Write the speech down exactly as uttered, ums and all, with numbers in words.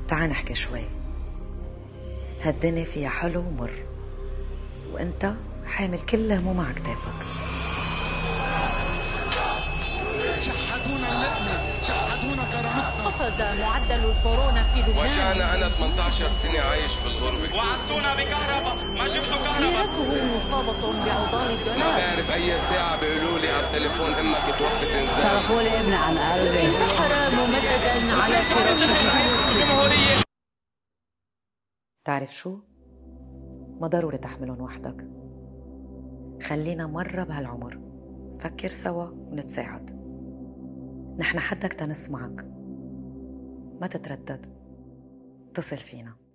تعال نحكي شوي. هالدنيا فيها حلو ومر، وانت حامل كل هموم على كتافك. شحدونا اللقمة، شحدونا كرامتنا. خفض معدل الكورونا في لبنان. وجعنا أنا ثمانية عشر سنة عايش في الغربة. وعدتونا بكهرباء، ما جبتوا كهرباء. ليرته مصابة بعضال الدولار. ما بعرف أي ساعة بيقولوا لي على التليفون أمك توفت انزال. صرخوا لي ابني عن قلبي. انتحر ممددا على فراشه. تعرف شو؟ ما ضروري تحملهم وحدك. خلينا مرة بهالعمر فكر سوا ونتساعد. نحن حدك تنسمعك، ما تتردد، اتصل فينا.